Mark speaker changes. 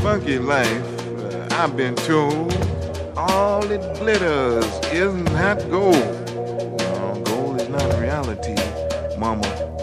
Speaker 1: funky life, I've been told all it glitters isn't that gold. No, gold is not reality, mama.